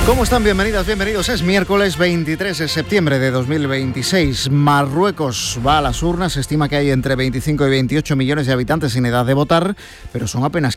¿Cómo están? Bienvenidas, bienvenidos. Es miércoles 23 de septiembre de 2026. Marruecos va a las urnas. Se estima que hay entre 25 y 28 millones de habitantes en edad de votar, pero son apenas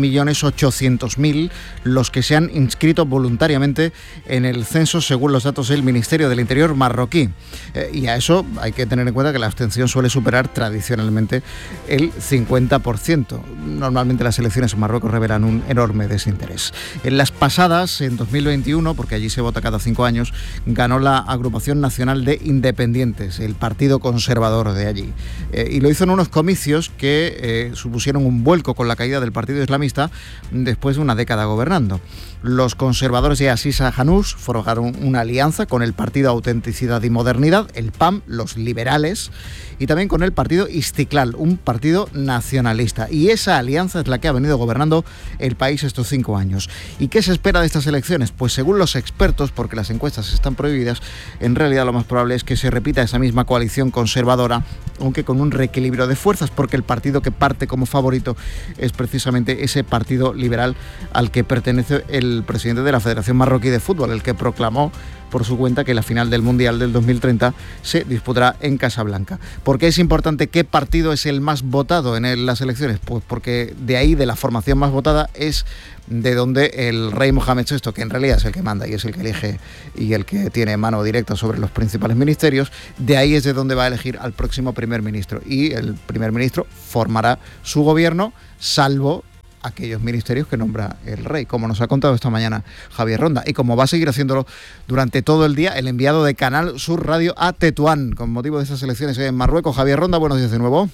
15.800.000 los que se han inscrito voluntariamente en el censo, según los datos del Ministerio del Interior marroquí. Y a eso hay que tener en cuenta que la abstención suele superar tradicionalmente el 50%. Normalmente las elecciones en Marruecos revelan un enorme desinterés. En las pasadas, en 2021, porque allí se vota cada 5 años, ganó la Agrupación Nacional de Independientes, el partido conservador de allí. Y lo hizo en unos comicios que supusieron un vuelco con la caída del partido islamista después de una década gobernando. Los conservadores de Asisa Hanous forjaron una alianza con el partido Autenticidad y Modernidad, el PAM, los liberales, y también con el partido Istiklal, un partido nacionalista. Y esa alianza es la que ha venido gobernando el país estos 5 años. ¿Y qué se espera de estas elecciones? Pues según los expertos, porque las encuestas están prohibidas, en realidad lo más probable es que se repita esa misma coalición conservadora, aunque con un reequilibrio de fuerzas, porque el partido que parte como favorito es precisamente ese partido liberal al que pertenece el presidente de la Federación Marroquí de Fútbol, el que proclamó por su cuenta que la final del Mundial del 2030 se disputará en Casablanca. ¿Por qué es importante qué partido es el más votado en las elecciones? Pues porque de ahí, de la formación más votada, es de donde el rey Mohamed VI, que en realidad es el que manda y es el que elige y el que tiene mano directa sobre los principales ministerios, de ahí es de donde va a elegir al próximo primer ministro. Y el primer ministro formará su gobierno, salvo aquellos ministerios que nombra el rey, como nos ha contado esta mañana Javier Ronda, y como va a seguir haciéndolo durante todo el día el enviado de Canal Sur Radio a Tetuán, con motivo de estas elecciones en Marruecos. Javier Ronda, buenos días de nuevo.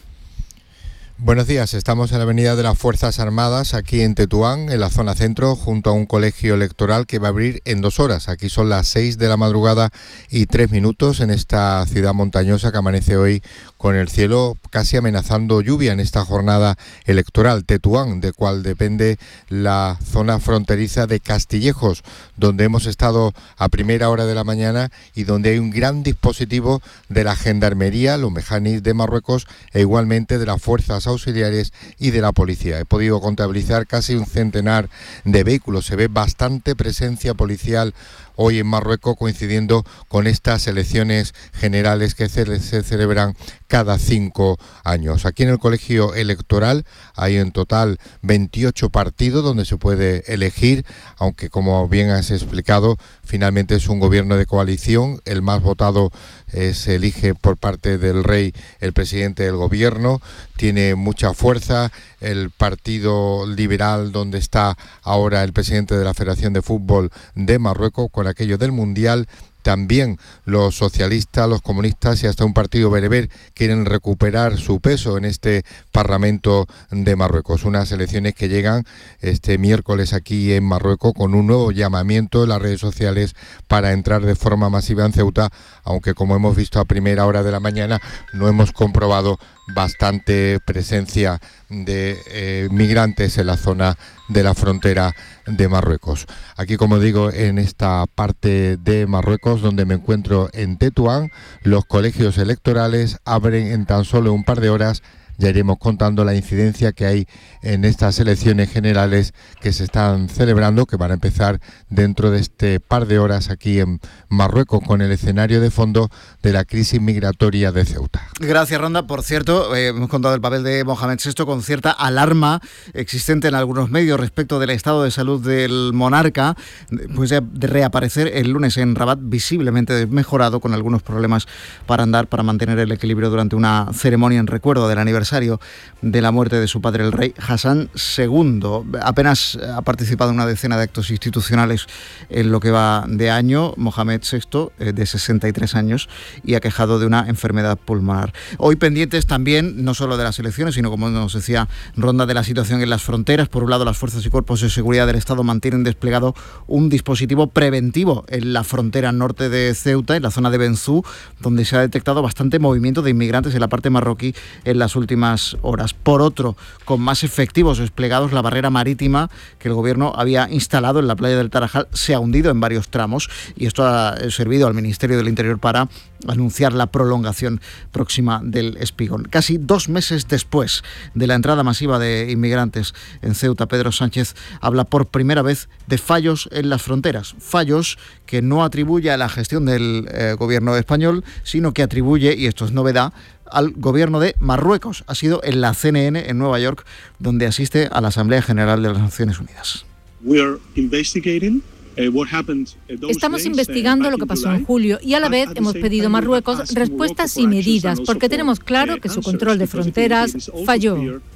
Buenos días, estamos en la avenida de las Fuerzas Armadas, aquí en Tetuán, en la zona centro, junto a un colegio electoral que va a abrir en 2 horas. Aquí son las 6 de la madrugada y 3 minutos en esta ciudad montañosa que amanece hoy con el cielo casi amenazando lluvia en esta jornada electoral. Tetuán, de cual depende la zona fronteriza de Castillejos, donde hemos estado a primera hora de la mañana y donde hay un gran dispositivo de la Gendarmería, los Mejanis de Marruecos, e igualmente de las fuerzas auxiliares y de la policía. He podido contabilizar casi un centenar de vehículos. Se ve bastante presencia policial hoy en Marruecos, coincidiendo con estas elecciones generales que se celebran cada 5 años. Aquí en el colegio electoral hay en total 28 partidos donde se puede elegir, aunque como bien has explicado, finalmente es un gobierno de coalición. El más votado se elige por parte del rey, el presidente del gobierno. Tiene mucha fuerza el Partido Liberal, donde está ahora el presidente de la Federación de Fútbol de Marruecos, con aquello del Mundial. También los socialistas, los comunistas y hasta un partido bereber quieren recuperar su peso en este Parlamento de Marruecos. Unas elecciones que llegan este miércoles aquí en Marruecos con un nuevo llamamiento en las redes sociales para entrar de forma masiva en Ceuta, aunque como hemos visto a primera hora de la mañana no hemos comprobado bastante presencia de migrantes en la zona de la frontera de Marruecos. Aquí, como digo, en esta parte de Marruecos donde me encuentro en Tetuán, los colegios electorales abren en tan solo un par de horas. Ya iremos contando la incidencia que hay en estas elecciones generales que se están celebrando, que van a empezar dentro de este par de horas aquí en Marruecos, con el escenario de fondo de la crisis migratoria de Ceuta. Gracias, Ronda. Por cierto, hemos contado el papel de Mohamed VI con cierta alarma existente en algunos medios respecto del estado de salud del monarca, pues de reaparecer el lunes en Rabat visiblemente desmejorado, con algunos problemas para andar, para mantener el equilibrio durante una ceremonia en recuerdo del aniversario de la muerte de su padre, el rey Hassan II. Apenas ha participado en una decena de actos institucionales en lo que va de año, Mohamed VI, de 63 años, y aquejado de una enfermedad pulmonar. Hoy pendientes también, no solo de las elecciones, sino, como nos decía Ronda, de la situación en las fronteras. Por un lado, las fuerzas y cuerpos de seguridad del Estado mantienen desplegado un dispositivo preventivo en la frontera norte de Ceuta, en la zona de Benzú, donde se ha detectado bastante movimiento de inmigrantes en la parte marroquí en las últimas últimas horas. Por otro, con más efectivos desplegados, la barrera marítima que el Gobierno había instalado en la playa del Tarajal se ha hundido en varios tramos y esto ha servido al Ministerio del Interior para anunciar la prolongación próxima del Espigón. Casi 2 meses después de la entrada masiva de inmigrantes en Ceuta, Pedro Sánchez habla por primera vez de fallos en las fronteras, fallos que no atribuye a la gestión del Gobierno español, sino que atribuye, y esto es novedad, al Gobierno de Marruecos. Ha sido en la CNN en Nueva York, donde asiste a la Asamblea General de las Naciones Unidas. Estamos investigando lo que pasó en julio y a la vez hemos pedido a Marruecos respuestas y medidas, porque tenemos claro que su control de fronteras falló.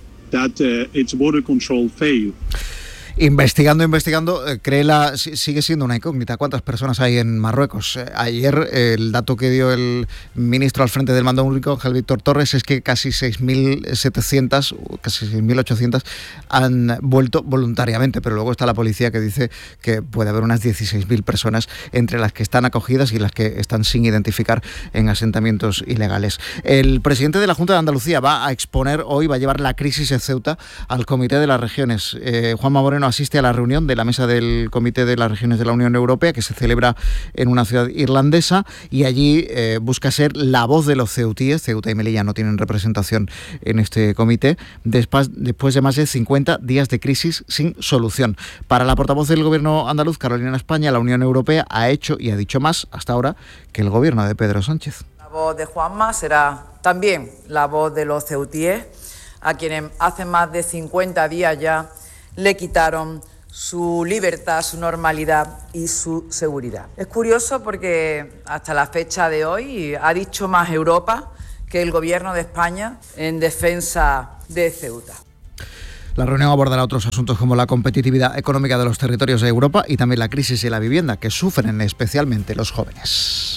Investigando, sigue siendo una incógnita. ¿Cuántas personas hay en Marruecos? Ayer el dato que dio el ministro al frente del Mando Único, Ángel Víctor Torres, es que casi 6.700, casi 6.800 han vuelto voluntariamente, pero luego está la policía que dice que puede haber unas 16.000 personas entre las que están acogidas y las que están sin identificar en asentamientos ilegales. El presidente de la Junta de Andalucía va a exponer hoy, va a llevar la crisis en Ceuta al Comité de las Regiones. Juanma Moreno asiste a la reunión de la mesa del Comité de las Regiones de la Unión Europea, que se celebra en una ciudad irlandesa, y allí busca ser la voz de los ceutíes. Ceuta y Melilla no tienen representación en este comité, después de más de 50 días de crisis sin solución. Para la portavoz del Gobierno andaluz, Carolina España, la Unión Europea ha hecho y ha dicho más hasta ahora que el Gobierno de Pedro Sánchez. La voz de Juanma será también la voz de los ceutíes, a quienes hace más de 50 días ya le quitaron su libertad, su normalidad y su seguridad. Es curioso porque hasta la fecha de hoy ha dicho más Europa que el Gobierno de España en defensa de Ceuta. La reunión abordará otros asuntos como la competitividad económica de los territorios de Europa y también la crisis de la vivienda, que sufren especialmente los jóvenes.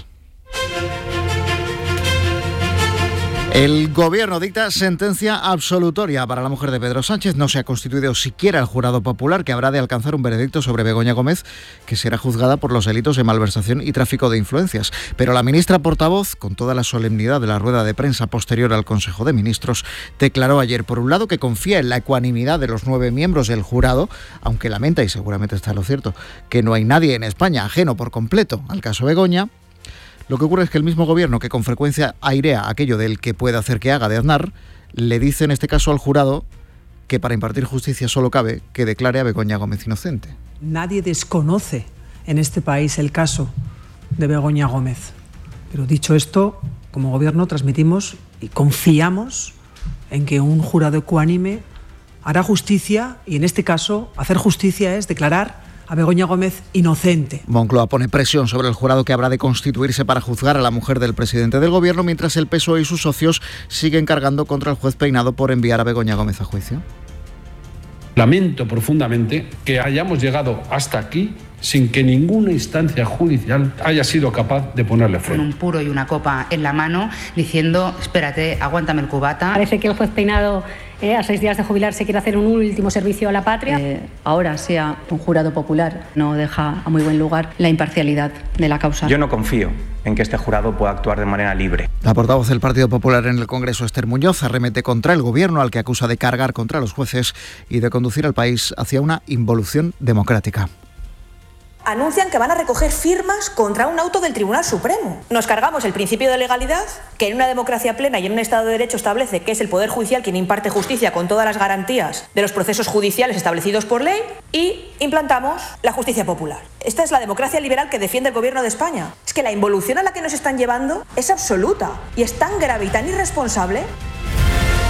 El Gobierno dicta sentencia absolutoria para la mujer de Pedro Sánchez. No se ha constituido siquiera el jurado popular, que habrá de alcanzar un veredicto sobre Begoña Gómez, que será juzgada por los delitos de malversación y tráfico de influencias. Pero la ministra portavoz, con toda la solemnidad de la rueda de prensa posterior al Consejo de Ministros, declaró ayer, por un lado, que confía en la ecuanimidad de los 9 miembros del jurado, aunque lamenta, y seguramente está lo cierto, que no hay nadie en España ajeno por completo al caso Begoña. Lo que ocurre es que el mismo Gobierno, que con frecuencia airea aquello del que puede hacer que haga de Aznar, le dice en este caso al jurado que para impartir justicia solo cabe que declare a Begoña Gómez inocente. Nadie desconoce en este país el caso de Begoña Gómez. Pero dicho esto, como Gobierno transmitimos y confiamos en que un jurado ecuánime hará justicia, y en este caso hacer justicia es declarar a Begoña Gómez inocente. Moncloa pone presión sobre el jurado, que habrá de constituirse para juzgar a la mujer del presidente del Gobierno, mientras el PSOE y sus socios siguen cargando contra el juez Peinado por enviar a Begoña Gómez a juicio. Lamento profundamente que hayamos llegado hasta aquí sin que ninguna instancia judicial haya sido capaz de ponerle freno. Con un puro y una copa en la mano, diciendo, espérate, aguántame el cubata. Parece que el juez Peinado, a 6 días de jubilarse, quiere hacer un último servicio a la patria. Ahora sea un jurado popular, no deja a muy buen lugar la imparcialidad de la causa. Yo no confío en que este jurado pueda actuar de manera libre. La portavoz del Partido Popular en el Congreso, Esther Muñoz, arremete contra el Gobierno, al que acusa de cargar contra los jueces y de conducir al país hacia una involución democrática. Anuncian que van a recoger firmas contra un auto del Tribunal Supremo. Nos cargamos el principio de legalidad, que en una democracia plena y en un Estado de Derecho establece que es el Poder Judicial quien imparte justicia con todas las garantías de los procesos judiciales establecidos por ley, y implantamos la justicia popular. Esta es la democracia liberal que defiende el Gobierno de España. Es que la involución a la que nos están llevando es absoluta y es tan grave y tan irresponsable